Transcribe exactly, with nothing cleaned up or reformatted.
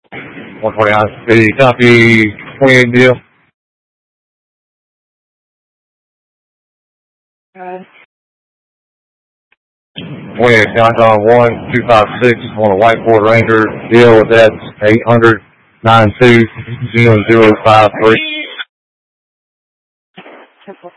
one twenty-nine speed, copy, twenty-eight deal. Alright. twenty-eight, Johnson one, two five six, on a white Ford Ranger, deal with that, eight hundred, nine two, zero zero five three.